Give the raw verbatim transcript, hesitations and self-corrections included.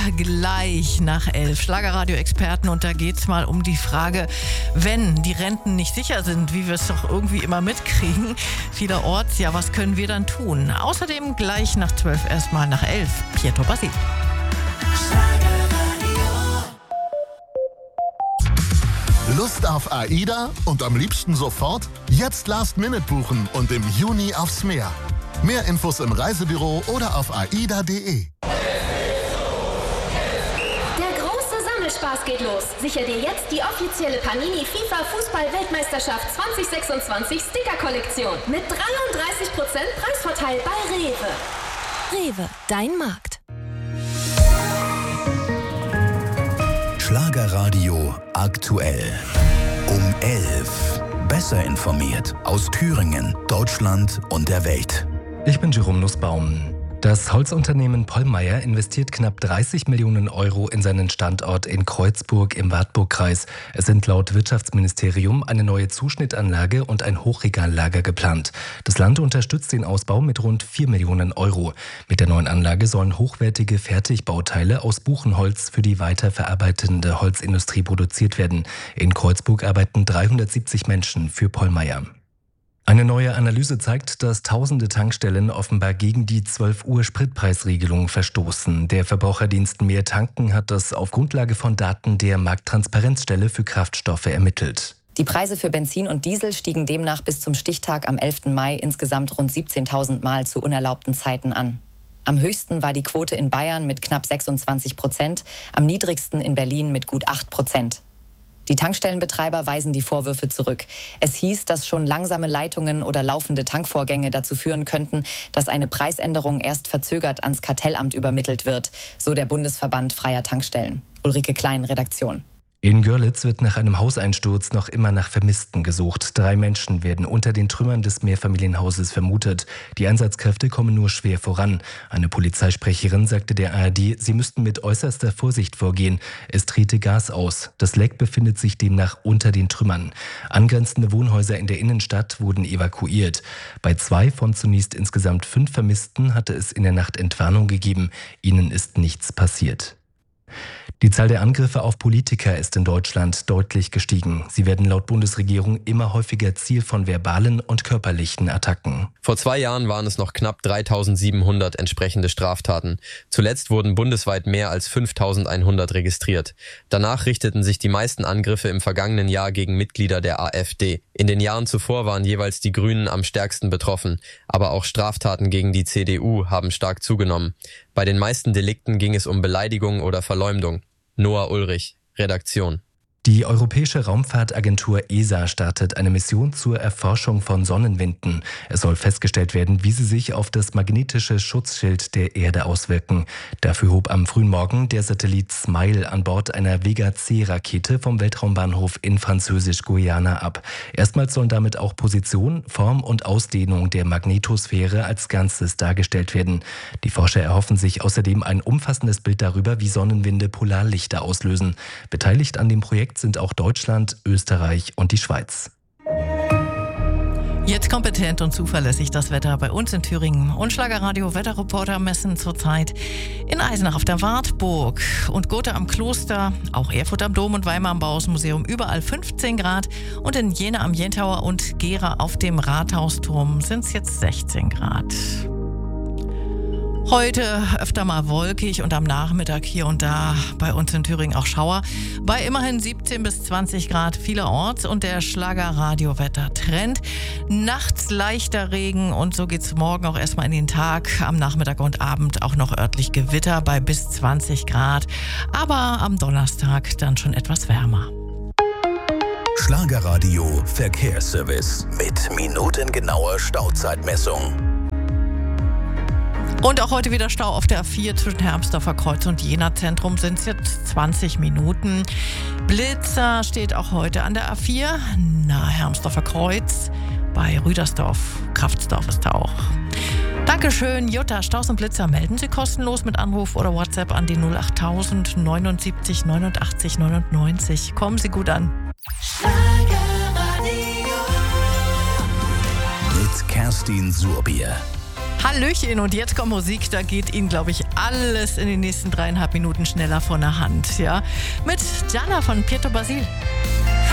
gleich nach elf. Schlagerradio-Experten, und da geht's mal um die Frage, wenn die Renten nicht sicher sind, wie wir es doch irgendwie immer mitkriegen, vielerorts, ja, was können wir dann tun? Außerdem gleich nach zwölf, erstmal nach elf, Pietro Basile. Lust auf AIDA und am liebsten sofort? Jetzt Last Minute buchen und im Juni aufs Meer. Mehr Infos im Reisebüro oder auf aida punkt de. Der große Sammelspaß geht los. Sicher dir jetzt die offizielle Panini FIFA Fußball-Weltmeisterschaft zwanzig sechsundzwanzig Sticker-Kollektion mit dreiunddreißig Prozent Preisvorteil bei Rewe. Rewe, dein Markt. Schlagerradio aktuell. Um elf. Besser informiert aus Thüringen, Deutschland und der Welt. Ich bin Jerome Nussbaum. Das Holzunternehmen Pollmeyer investiert knapp dreißig Millionen Euro in seinen Standort in Kreuzburg im Wartburgkreis. Es sind laut Wirtschaftsministerium eine neue Zuschnittanlage und ein Hochregallager geplant. Das Land unterstützt den Ausbau mit rund vier Millionen Euro. Mit der neuen Anlage sollen hochwertige Fertigbauteile aus Buchenholz für die weiterverarbeitende Holzindustrie produziert werden. In Kreuzburg arbeiten dreihundertsiebzig Menschen für Pollmeyer. Eine neue Analyse zeigt, dass tausende Tankstellen offenbar gegen die zwölf Uhr Spritpreisregelung verstoßen. Der Verbraucherdienst Mehr Tanken hat das auf Grundlage von Daten der Markttransparenzstelle für Kraftstoffe ermittelt. Die Preise für Benzin und Diesel stiegen demnach bis zum Stichtag am elften Mai insgesamt rund siebzehntausend Mal zu unerlaubten Zeiten an. Am höchsten war die Quote in Bayern mit knapp sechsundzwanzig Prozent, am niedrigsten in Berlin mit gut acht Prozent. Die Tankstellenbetreiber weisen die Vorwürfe zurück. Es hieß, dass schon langsame Leitungen oder laufende Tankvorgänge dazu führen könnten, dass eine Preisänderung erst verzögert ans Kartellamt übermittelt wird, so der Bundesverband Freier Tankstellen. Ulrike Klein, Redaktion. In Görlitz wird nach einem Hauseinsturz noch immer nach Vermissten gesucht. Drei Menschen werden unter den Trümmern des Mehrfamilienhauses vermutet. Die Einsatzkräfte kommen nur schwer voran. Eine Polizeisprecherin sagte der A R D, sie müssten mit äußerster Vorsicht vorgehen. Es trete Gas aus. Das Leck befindet sich demnach unter den Trümmern. Angrenzende Wohnhäuser in der Innenstadt wurden evakuiert. Bei zwei von zunächst insgesamt fünf Vermissten hatte es in der Nacht Entwarnung gegeben. Ihnen ist nichts passiert. Die Zahl der Angriffe auf Politiker ist in Deutschland deutlich gestiegen. Sie werden laut Bundesregierung immer häufiger Ziel von verbalen und körperlichen Attacken. Vor zwei Jahren waren es noch knapp dreitausendsiebenhundert entsprechende Straftaten. Zuletzt wurden bundesweit mehr als fünftausendeinhundert registriert. Danach richteten sich die meisten Angriffe im vergangenen Jahr gegen Mitglieder der AfD. In den Jahren zuvor waren jeweils die Grünen am stärksten betroffen. Aber auch Straftaten gegen die C D U haben stark zugenommen. Bei den meisten Delikten ging es um Beleidigung oder Verleumdung. Noah Ulrich, Redaktion. Die Europäische Raumfahrtagentur E S A startet eine Mission zur Erforschung von Sonnenwinden. Es soll festgestellt werden, wie sie sich auf das magnetische Schutzschild der Erde auswirken. Dafür hob am frühen Morgen der Satellit SMILE an Bord einer Vega-C-Rakete vom Weltraumbahnhof in Französisch-Guyana ab. Erstmals sollen damit auch Position, Form und Ausdehnung der Magnetosphäre als Ganzes dargestellt werden. Die Forscher erhoffen sich außerdem ein umfassendes Bild darüber, wie Sonnenwinde Polarlichter auslösen. Beteiligt an dem Projekt sind auch Deutschland, Österreich und die Schweiz. Jetzt kompetent und zuverlässig das Wetter bei uns in Thüringen. Und Schlagerradio Wetterreporter messen zurzeit in Eisenach auf der Wartburg und Gotha am Kloster, auch Erfurt am Dom und Weimar am Bauhausmuseum überall fünfzehn Grad. Und in Jena am Jentauer und Gera auf dem Rathausturm sind es jetzt sechzehn Grad. Heute öfter mal wolkig und am Nachmittag hier und da bei uns in Thüringen auch Schauer. Bei immerhin siebzehn bis zwanzig Grad vielerorts und der Schlagerradio-Wetter-Trend. Nachts leichter Regen und so geht's morgen auch erstmal in den Tag. Am Nachmittag und Abend auch noch örtlich Gewitter bei bis zwanzig Grad. Aber am Donnerstag dann schon etwas wärmer. Schlagerradio Verkehrsservice mit minutengenauer Stauzeitmessung. Und auch heute wieder Stau auf der A vier zwischen Hermsdorfer Kreuz und Jena Zentrum sind es jetzt zwanzig Minuten. Blitzer steht auch heute an der A vier nahe Hermsdorfer Kreuz. Bei Rüdersdorf, Kraftsdorf ist da auch. Dankeschön, Jutta. Staus und Blitzer melden Sie kostenlos mit Anruf oder WhatsApp an die null achttausend neunundsiebzig neunundachtzig neunundneunzig. Kommen Sie gut an. Mit Kerstin Surbier. Hallöchen, und jetzt kommt Musik, da geht Ihnen, glaube ich, alles in den nächsten dreieinhalb Minuten schneller von der Hand. Ja? Mit Gianna von Pietro Basil.